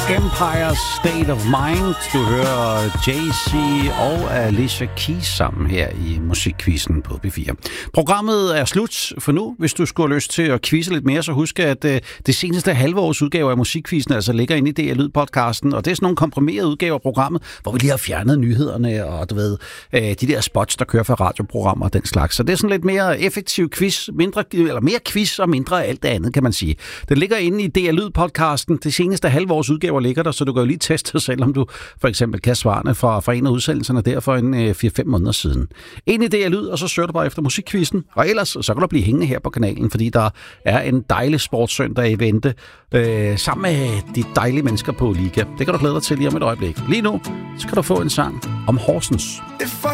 Empire State of Mind. Du hører Jay-Z og Alicia Keys sammen her i Musikquizzen på P4. Programmet er slut for nu. Hvis du skulle have lyst til at quizze lidt mere, så husk, at det seneste halve års udgave af Musikquizzen altså ligger inde i DR Lyd-podcasten, og det er sådan nogle komprimerede udgaver af programmet, hvor vi lige har fjernet nyhederne og du ved, de der spots, der kører fra radioprogrammer og den slags. Så det er sådan lidt mere effektiv quiz, mere quiz og mindre af alt det andet, kan man sige. Det ligger inde i DR Lyd-podcasten. Det seneste halve års udgaver ligger der, så du kan jo lige teste dig selv, om du for eksempel kan svarene fra en af udsendelserne der for en 4-5 måneder siden. Ind i DR Lyd, og så søger du bare efter Musikquizzen. Og ellers så kan du blive hængende her på kanalen, fordi der er en dejlig sportssøndag i vente sammen med de dejlige mennesker på Liga. Det kan du glæde dig til lige om et øjeblik. Lige nu skal du få en sang om Horsens.